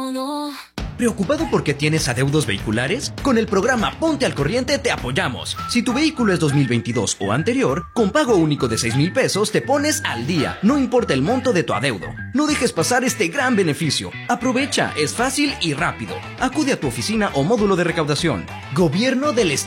todo. ¿Preocupado porque tienes adeudos vehiculares? Con el programa Ponte al Corriente te apoyamos. Si tu vehículo es 2022 o anterior, con pago único de 6,000 pesos te pones al día, no importa el monto de tu adeudo. No dejes pasar este gran beneficio. Aprovecha, es fácil y rápido. Acude a tu oficina o módulo de recaudación. Gobierno del Estado.